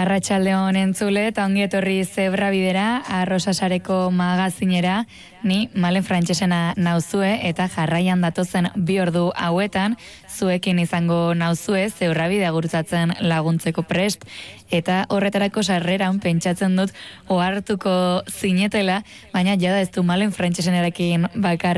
Arratsaldeon entzule, eta ongi etorri Zebra Bidera, Arrosasareko magazinera, ni Malen Frantsesena nauzue, eta jarraian datozen 2 ordu hauetan, zuekin izango nauzue, Zebra Bidea gurtzatzen laguntzeko prest, eta horretarako sarreran pentsatzen dut ohartuko zinetela, baina jada ez du Malen Frantsesenarekin bakarrik